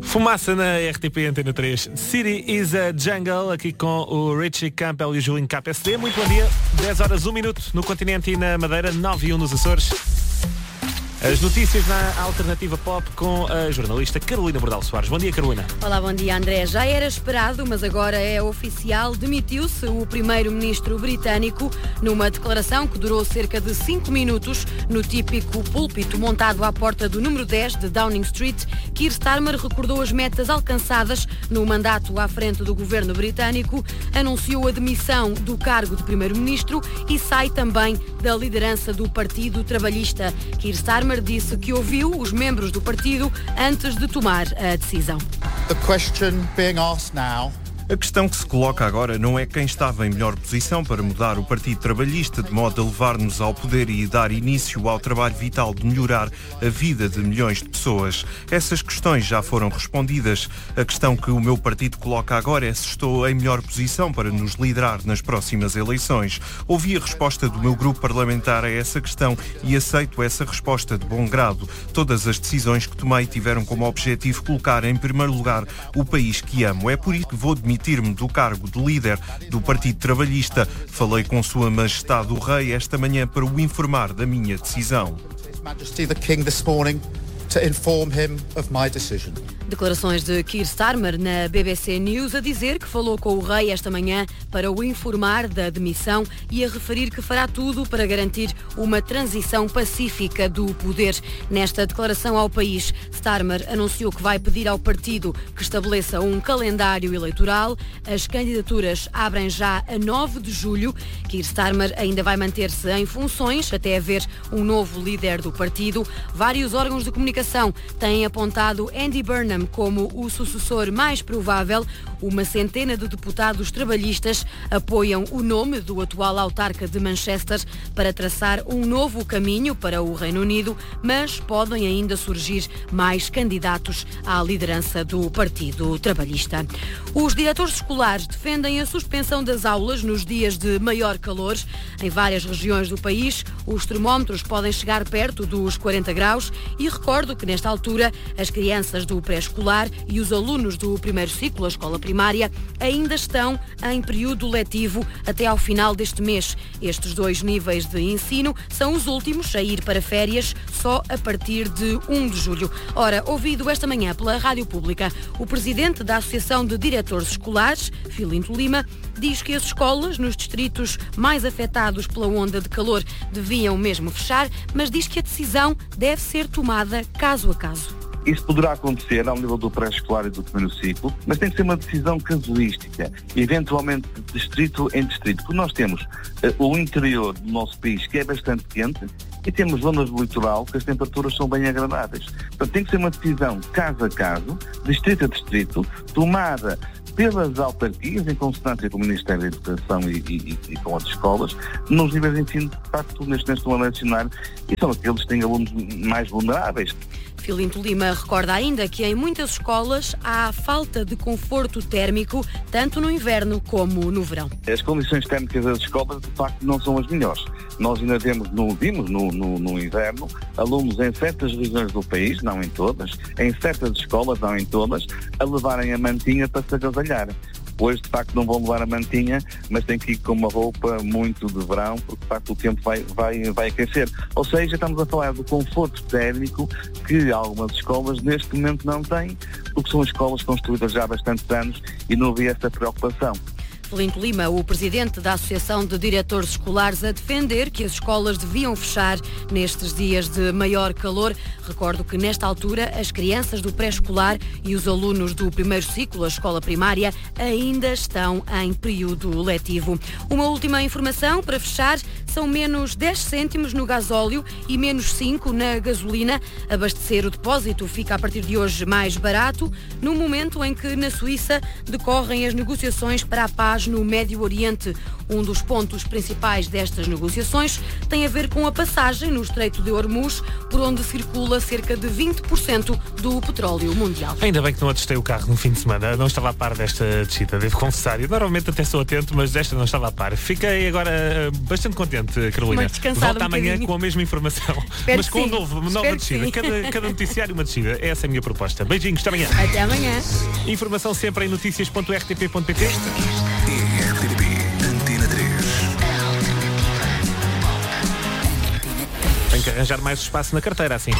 Fumaça na RTP Antena 3. City is a Jungle, aqui com o Richie Campbell e o Julinho KPSD. Muito bom dia. 10 horas, 1 minuto no continente e na Madeira, 9 e 1 nos Açores. As notícias na Alternativa Pop com a jornalista Carolina Bordal Soares. Bom dia, Carolina. Olá, bom dia, André. Já era esperado, mas agora é oficial. Demitiu-se o primeiro-ministro britânico numa declaração que durou cerca de 5 minutos no típico púlpito montado à porta do número 10 de Downing Street. Keir Starmer recordou as metas alcançadas no mandato à frente do governo britânico, anunciou a demissão do cargo de primeiro-ministro e sai também da liderança do Partido Trabalhista. Keir Starmer disse que ouviu os membros do partido antes de tomar a decisão. The question being asked now. A questão que se coloca agora não é quem estava em melhor posição para mudar o Partido Trabalhista de modo a levar-nos ao poder e dar início ao trabalho vital de melhorar a vida de milhões de pessoas. Essas questões já foram respondidas. A questão que o meu partido coloca agora é se estou em melhor posição para nos liderar nas próximas eleições. Ouvi a resposta do meu grupo parlamentar a essa questão e aceito essa resposta de bom grado. Todas as decisões que tomei tiveram como objetivo colocar em primeiro lugar o país que amo. É por isso que vou demitir-me do cargo de líder do Partido Trabalhista. Falei com Sua Majestade o Rei esta manhã para o informar da minha decisão. Declarações de Keir Starmer na BBC News a dizer que falou com o rei esta manhã para o informar da demissão e a referir que fará tudo para garantir uma transição pacífica do poder. Nesta declaração ao país, Starmer anunciou que vai pedir ao partido que estabeleça um calendário eleitoral. As candidaturas abrem já a 9 de julho. Keir Starmer ainda vai manter-se em funções até haver um novo líder do partido. Vários órgãos de comunicação têm apontado Andy Burnham como o sucessor mais provável. Uma centena de deputados trabalhistas apoiam o nome do atual autarca de Manchester para traçar um novo caminho para o Reino Unido, mas podem ainda surgir mais candidatos à liderança do Partido Trabalhista. Os diretores escolares defendem a suspensão das aulas nos dias de maior calor. Em várias regiões do país, os termómetros podem chegar perto dos 40 graus e recordo que nesta altura as crianças do pré-escolar e os alunos do primeiro ciclo, a escola primária, ainda estão em período letivo até ao final deste mês. Estes dois níveis de ensino são os últimos a ir para férias só a partir de 1 de julho. Ora, ouvido esta manhã pela Rádio Pública, o presidente da Associação de Diretores Escolares, Filinto Lima, diz que as escolas nos distritos mais afetados pela onda de calor deviam mesmo fechar, mas diz que a decisão deve ser tomada caso a caso. Isso poderá acontecer ao nível do pré-escolar e do primeiro ciclo, mas tem que ser uma decisão casuística, eventualmente de distrito em distrito, porque nós temos o interior do nosso país que é bastante quente e temos zonas do litoral que as temperaturas são bem agradáveis. Portanto, tem que ser uma decisão caso a caso, distrito a distrito, tomada pelas autarquias, em consonância com o Ministério da Educação e com as escolas, nos níveis de ensino, de facto, neste estão a mencionar, e são aqueles que têm alunos mais vulneráveis. Filinto Lima recorda ainda que em muitas escolas há falta de conforto térmico, tanto no inverno como no verão. As condições térmicas das escolas, de facto, não são as melhores. Nós ainda vimos no inverno alunos em certas regiões do país, não em todas, em certas escolas, não em todas, a levarem a mantinha para se agasalhar. Hoje, de facto, não vão levar a mantinha, mas têm que ir com uma roupa muito de verão, porque, de facto, o tempo vai aquecer. Ou seja, estamos a falar do conforto térmico que algumas escolas, neste momento, não têm, porque são escolas construídas já há bastantes anos e não havia esta preocupação. Filinto Lima, o presidente da Associação de Diretores Escolares, a defender que as escolas deviam fechar nestes dias de maior calor. Recordo que, nesta altura, as crianças do pré-escolar e os alunos do primeiro ciclo, a escola primária, ainda estão em período letivo. Uma última informação para fechar: são menos 10 cêntimos no gasóleo e menos 5 na gasolina. Abastecer o depósito fica a partir de hoje mais barato, no momento em que na Suíça decorrem as negociações para a paz paz no Médio Oriente. Um dos pontos principais destas negociações tem a ver com a passagem no Estreito de Hormuz, por onde circula cerca de 20% do petróleo mundial. Ainda bem que não atestei o carro no fim de semana, não estava a par desta descida, devo confessar. Eu normalmente até sou atento, mas desta não estava a par. Fiquei agora bastante contente, Carolina. Volta amanhã com a mesma informação, mas com uma nova descida. Cada noticiário uma descida. Essa é a minha proposta. Beijinhos, até amanhã. Até amanhã. Informação sempre em notícias.rtp.pt. RTP Antena 3. Tem que arranjar mais espaço na carteira, assim.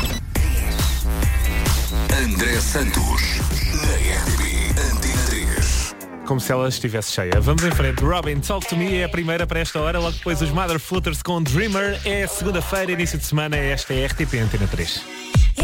André Santos, na RTP Antena 3. Como se ela estivesse cheia. Vamos em frente. Robin, Talk to Me é a primeira para esta hora. Logo depois os Motherfooters com Dreamer. É segunda-feira, início de semana. Esta é a RTP Antena 3.